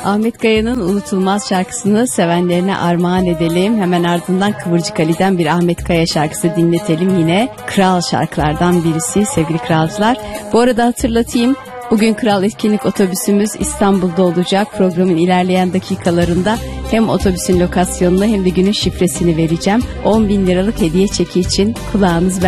Ahmet Kaya'nın unutulmaz şarkısını sevenlerine armağan edelim. Hemen ardından Kıvırcık Ali'den bir Ahmet Kaya şarkısı dinletelim yine. Kral şarkılardan birisi sevgili kralcılar. Bu arada hatırlatayım. Bugün Kral Etkinlik otobüsümüz İstanbul'da olacak. Programın ilerleyen dakikalarında hem otobüsün lokasyonunu hem de günün şifresini vereceğim. 10.000 liralık hediye çeki için kulağınız